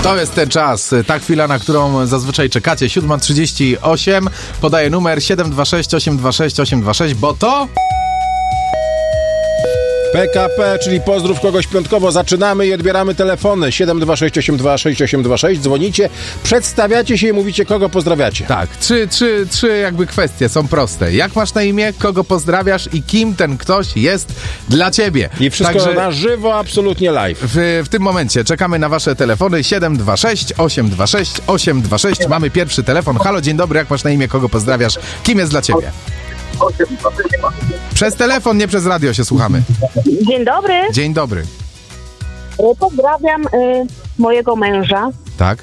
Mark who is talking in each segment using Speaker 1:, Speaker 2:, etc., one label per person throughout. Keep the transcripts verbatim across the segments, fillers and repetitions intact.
Speaker 1: To jest ten czas, ta chwila, na którą zazwyczaj czekacie. siódma trzydzieści osiem, podaję numer siedem dwa sześć osiem dwa sześć osiem dwa sześć, bo to...
Speaker 2: P K P, czyli pozdrów kogoś piątkowo. Zaczynamy i odbieramy telefony. siedem dwa sześć osiem dwa sześć osiem dwa sześć. Dzwonicie, przedstawiacie się i mówicie, kogo pozdrawiacie.
Speaker 1: Tak, trzy, trzy, trzy jakby kwestie są proste. Jak masz na imię, kogo pozdrawiasz i kim ten ktoś jest dla ciebie.
Speaker 2: I wszystko
Speaker 1: Także
Speaker 2: na żywo, absolutnie live.
Speaker 1: w, w tym momencie czekamy na wasze telefony siedem dwa sześć osiem dwa sześć osiem dwa sześć. Mamy pierwszy telefon. Halo, dzień dobry, jak masz na imię, kogo pozdrawiasz, kim jest dla ciebie? Przez telefon, nie przez radio się słuchamy.
Speaker 3: Dzień dobry.
Speaker 1: Dzień dobry.
Speaker 3: E, Pozdrawiam y, mojego męża,
Speaker 1: Tak?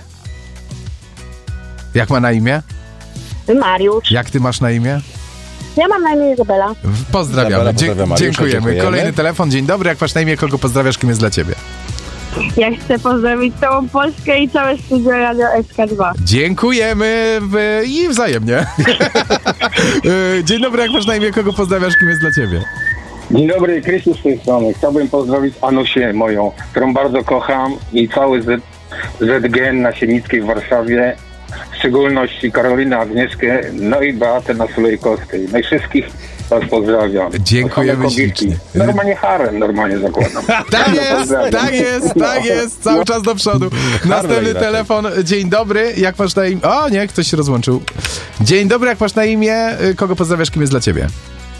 Speaker 1: Jak ma na imię?
Speaker 3: Mariusz.
Speaker 1: Jak ty masz na imię?
Speaker 3: Ja mam na imię Izabela.
Speaker 1: Pozdrawiamy.
Speaker 2: Izabela,
Speaker 1: Dzie-
Speaker 2: pozdrawiam Mariusza,
Speaker 1: dziękujemy.
Speaker 2: dziękujemy.
Speaker 1: Kolejny telefon. Dzień dobry, jak masz na imię, kogo pozdrawiasz, kim jest dla ciebie?
Speaker 4: Ja chcę pozdrowić całą Polskę i całe studio Radio S K dwa.
Speaker 1: Dziękujemy w... i wzajemnie. Dzień dobry, jak masz na imię, kogo pozdrawiasz, kim jest dla ciebie?
Speaker 5: Dzień dobry, Krzysztof z tej strony. Chciałbym pozdrowić Anusię moją, którą bardzo kocham i cały Z, Z G N na Siennickiej w Warszawie, w szczególności Karolinę, Agnieszkę, no i Beatę na Sulejkowskiej. No i wszystkich was pozdrawiam.
Speaker 1: Dziękujemy
Speaker 5: Same kobietki.
Speaker 1: ślicznie.
Speaker 5: Normalnie harem, normalnie zakładam.
Speaker 1: Tak jest, tak jest, tak jest, cały czas do przodu. Następny
Speaker 2: raczej.
Speaker 1: telefon. Dzień dobry, jak masz na imię... O nie, ktoś się rozłączył. Dzień dobry, jak masz na imię, kogo pozdrawiasz, kim jest dla ciebie?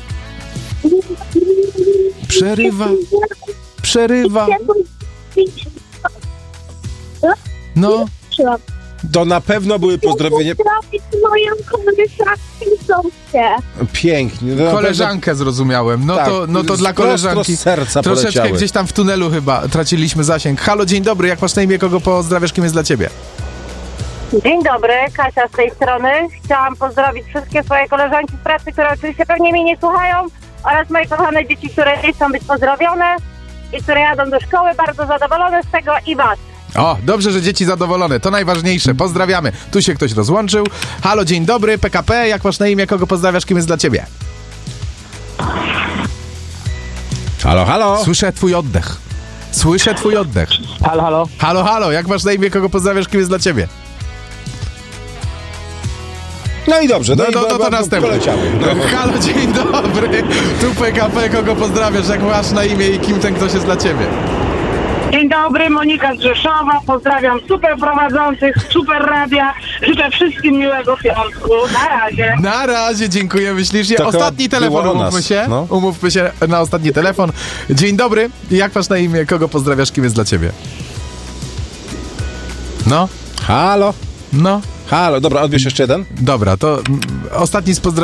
Speaker 1: Przerywa, przerywa. No,
Speaker 2: To na pewno były pozdrowienia.
Speaker 4: Pozdrowić moją koleżankę.
Speaker 2: Pięknie. To na
Speaker 1: koleżankę zrozumiałem. No
Speaker 2: Tak,
Speaker 1: to, no to
Speaker 2: z
Speaker 1: dla
Speaker 2: prostro
Speaker 1: koleżanki.
Speaker 2: z serca
Speaker 1: Troszeczkę
Speaker 2: poleciały.
Speaker 1: gdzieś tam w tunelu chyba traciliśmy zasięg. Halo, dzień dobry, jak masz na imię, kogo pozdrawiasz, kim jest dla ciebie?
Speaker 3: Dzień dobry, Kasia z tej strony. Chciałam pozdrowić wszystkie swoje koleżanki z pracy, które oczywiście pewnie mnie nie słuchają, oraz moje kochane dzieci, które nie chcą być pozdrowione i które jadą do szkoły, bardzo zadowolone z tego i was.
Speaker 1: O, dobrze, że dzieci zadowolone, to najważniejsze. Pozdrawiamy. Tu się ktoś rozłączył. Halo, dzień dobry, P K P, jak masz na imię, kogo pozdrawiasz, kim jest dla ciebie?
Speaker 2: Halo, halo.
Speaker 1: Słyszę twój oddech. Słyszę twój oddech.
Speaker 6: Halo, halo.
Speaker 1: Halo, halo, jak masz na imię, kogo pozdrawiasz, kim jest dla ciebie?
Speaker 2: No i dobrze.
Speaker 1: No,
Speaker 2: i
Speaker 1: no,
Speaker 2: bo-
Speaker 1: no
Speaker 2: bo-
Speaker 1: to następny.
Speaker 2: poleciały.
Speaker 1: Halo, dzień dobry. Tu P K P, kogo pozdrawiasz, jak masz na imię i kim ten ktoś jest dla ciebie?
Speaker 4: Dzień dobry, Monika z Rzeszowa. Pozdrawiam super prowadzących, super radia. Życzę wszystkim miłego piątku. Na razie.
Speaker 1: Na razie, dziękujemy ślicznie.
Speaker 2: To
Speaker 1: Ostatni
Speaker 2: chyba
Speaker 1: telefon,
Speaker 2: było o
Speaker 1: umówmy
Speaker 2: nas,
Speaker 1: się.
Speaker 2: no.
Speaker 1: Umówmy się na ostatni telefon. Dzień dobry, jak masz na imię, kogo pozdrawiasz, kim jest dla ciebie? No,
Speaker 2: Halo.
Speaker 1: no.
Speaker 2: Halo. Dobra, odbierz jeszcze jeden.
Speaker 1: Dobra, to mm, ostatni z pozdrowień.